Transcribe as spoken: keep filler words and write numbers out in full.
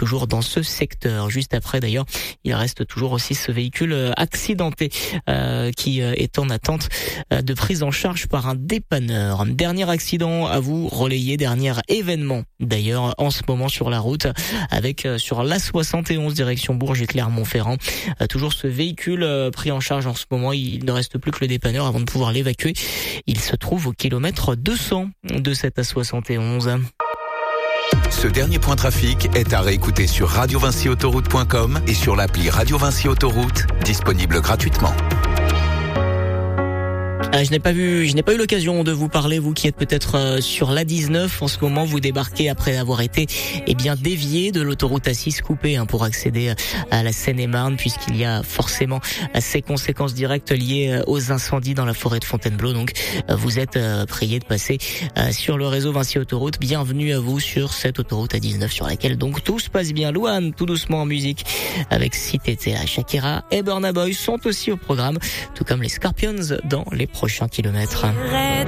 toujours dans ce secteur. Juste après d'ailleurs, il reste toujours aussi ce véhicule accidenté euh, qui est en attente de prise en charge par un dépanneur. Dernier accident à vous relayer, dernier événement d'ailleurs en ce moment sur la route avec sur l'A soixante et onze direction Bourges et Clermont-Ferrand. Toujours ce véhicule pris en charge en ce moment. Il ne reste plus que le dépanneur avant de pouvoir l'évacuer. Il se trouve au kilomètre deux cents de cette A soixante et onze. Ce dernier point trafic est à réécouter sur radio vinci autoroute point com et sur l'appli Radio Vinci Autoroute, disponible gratuitement. Ah, je n'ai pas vu, je n'ai pas eu l'occasion de vous parler, vous qui êtes peut-être euh, sur l'A dix-neuf en ce moment, vous débarquez après avoir été eh bien dévié de l'autoroute A six coupée hein, pour accéder à la Seine-et-Marne, puisqu'il y a forcément ces conséquences directes liées aux incendies dans la forêt de Fontainebleau. Donc vous êtes euh, prié de passer euh, sur le réseau Vinci Autoroute. Bienvenue à vous sur cette autoroute A dix-neuf sur laquelle donc tout se passe bien. Louane, tout doucement en musique avec Cité T H. Shakira et Burna Boy sont aussi au programme, tout comme les Scorpions dans les prochains kilomètres.